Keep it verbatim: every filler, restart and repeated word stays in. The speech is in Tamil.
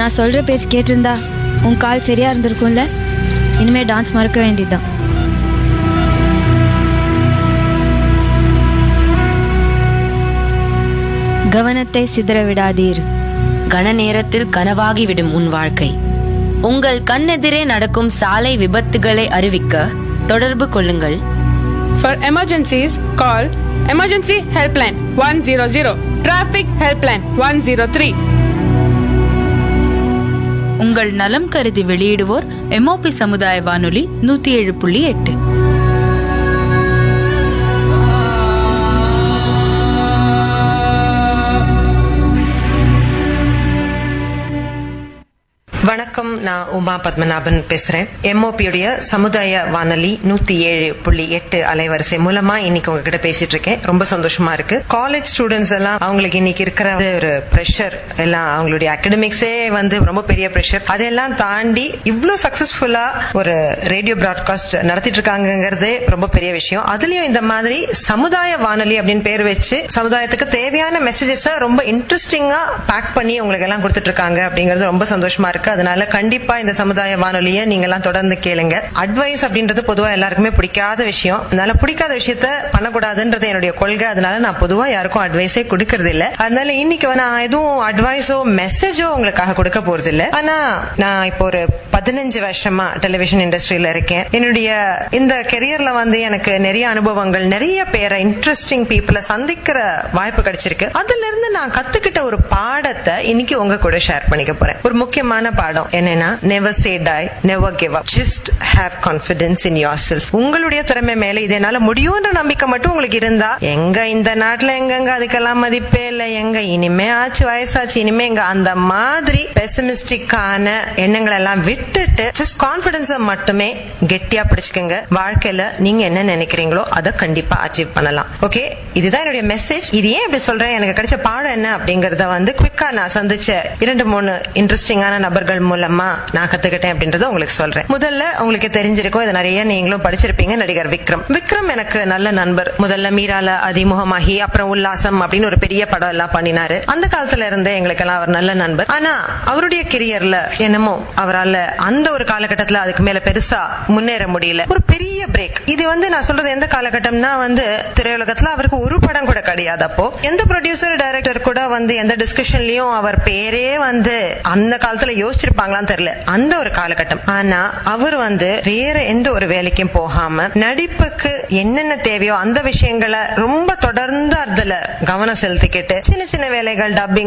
நான் சொல்ற பேச்சு கேட்டிருந்தா உன் கால் சரியா இருந்திருக்கும்ல. இனிமே டான்ஸ் மறக்க வேண்டியதுதான். கவனத்தை சிதற விடாதீர். கன நேரத்தில் கனவாகிவிடும் உன் வாழ்க்கை. உங்கள் கண்ணெதிரே நடக்கும் சாலை விபத்துகளை அறிவிக்க தொடர்பு கொள்ளுங்கள். For emergencies, call Emergency Helpline one hundred, Traffic Helpline one oh three. உங்கள் நலம் கருதி வெளியிடுவோர் எம்ஓபி சமுதாய வானொலி நூத்தி ஏழு புள்ளி எட்டு. வணக்கம், நான் உமா பத்மநாபன் பேசுறேன். எம்ஓபியுடைய சமுதாய வானொலி நூத்தி ஏழு புள்ளி எட்டு அலைவரிசை மூலமா இன்னைக்கு உங்ககிட்ட பேசிட்டு இருக்கேன். ரொம்ப சந்தோஷமா இருக்கு. காலேஜ் ஸ்டூடெண்ட்ஸ் எல்லாம் அவங்களுக்கு இன்னைக்கு இருக்கிற ஒரு பிரஷர் எல்லாம், அவங்களுடைய அகாடமிக்ஸே வந்து ரொம்ப பெரிய பிரஷர், அதெல்லாம் தாண்டி இவ்வளவு சக்சஸ்ஃபுல்லா ஒரு ரேடியோ பிராட்காஸ்ட் நடத்திட்டு இருக்காங்கிறதே ரொம்ப பெரிய விஷயம். அதுலயும் இந்த மாதிரி சமுதாய வானொலி அப்படின்னு பேர் வச்சு சமுதாயத்துக்கு தேவையான மெசேஜஸ் ரொம்ப இன்ட்ரெஸ்டிங்கா பேக் பண்ணி உங்களுக்கு எல்லாம் கொடுத்துட்டு இருக்காங்க அப்படிங்கறது ரொம்ப சந்தோஷமா இருக்கு. அதனால கண்டிப்பா இந்த சமுதாய வானொலியை நீங்க எல்லாம் தொடர்ந்து கேளுங்க. அட்வைஸ் அப்படின்றது பொதுவா எல்லாருக்குமே பிடிக்காத விஷயம். அதனால பிடிக்காத விஷயத்த பண்ணக்கூடாதுன்றது என்னுடைய கொள்கை. அதனால நான் பொதுவா யாருக்கும் அட்வைஸே கொடுக்கறது இல்ல. அதனால இன்னைக்கு நான் எதுவும் அட்வைஸோ மெசேஜோ உங்களுக்காக கொடுக்க போறது இல்ல. ஆனா நான் இப்போ ஒரு பதினஞ்சு வருஷமா டெலிவிஷன் இண்டஸ்ட்ரியில இருக்கேன். என்னுடைய இந்த கெரியர்ல வந்து எனக்கு நிறைய அனுபவங்கள், நிறைய பேரை இன்ட்ரெஸ்டிங் பீப்புளை சந்திக்கிற வாய்ப்பு கிடைச்சிருக்கு. அதுல இருந்து நான் கத்துக்கிட்ட ஒரு பாடத்தை இன்னைக்கு உங்க கூட ஷேர் பண்ணிக்க போறேன். ஒரு முக்கியமான பாடம் என்னன்னா, never say tie, never give up, just have confidence in your self. உங்களுடைய திறமை மேல இதனால முடியும்ன்ற நம்பிக்கை மட்டும் உங்களுக்கு இருந்தா, எங்க இந்த நாட்டுல எங்கங்க அதுக்கெல்லாம் மதிப்பே இல்ல, எங்க இனிமே ஆச்சு வயசாச்சு இனிமே எங்க அந்த மாதிரி பெசிமிஸ்டிக்கான எண்ணங்கள் எல்லாம் விட்டுட்டு ஜஸ்ட் கான்பிடன்ஸ மட்டுமே கெட்டியா பிடிச்சுக்கோங்க. வாழ்க்கையில நீங்க என்ன நினைக்கிறீங்களோ அதை கண்டிப்பா அச்சீவ் பண்ணலாம். ஓகே, இதுதான் என்னுடைய மெசேஜ். இது ஏன் இப்படி சொல்றேன், எனக்கு கிடைச்ச பாடம் என்ன அப்படிங்கறத வந்து குவிக்கா நான் சந்திச்ச இரண்டு மூணு இன்ட்ரெஸ்டிங்கான நபர்கள் மூலமா நான் கத்துக்கிட்டேன் அப்படின்றத உங்களுக்கு சொல்றேன். முதல்ல உங்களுக்கு தெரிஞ்சிருக்கும், இது நிறைய நீங்களும் படிச்சிருப்பீங்க, நடிகர் விக்ரம். விக்ரம் எனக்கு நல்ல நண்பர். முதல்ல மீரால அறிமுகமாகி அப்புறம் உல்லாசம் அப்படின்னு ஒரு பெரிய படம் எல்லாம் பண்ணினாரு. அந்த காலத்துல இருந்தே எங்களுக்கு எல்லாம் அவர் நல்ல நண்பர். ஆனா அவருடைய கெரியர்ல என்னமோ அவரால் அந்த ஒரு காலகட்டத்துல அதுக்கு மேல பெருசா முன்னேற முடியல. ஒரு பெரிய பிரேக். இது வந்து நான் சொல்றது எந்த காலகட்டம்னா வந்து திரையுலகத்துல அவருக்கு ஒரு படம் கூட கிடையாது. அப்போ எந்த ப்ரொடியூசர் டைரக்டர் கூட வந்து எந்த டிஸ்கஷன்லயும் அவர் பேரே வந்து அந்த காலத்துல யோசிச்சிருப்பாங்களான்னு தெரியல, அந்த ஒரு காலகட்டம். ஆனா அவர் வந்து வேற எந்த ஒரு வேலைக்கும் போகாம நடிப்புக்கு என்னென்ன தேவையோ அந்த விஷயங்களை ரொம்ப தொடர்ந்து அதுல கவனம் செலுத்திக்கிட்டு சின்ன சின்ன வேலைகள், டப்பிங்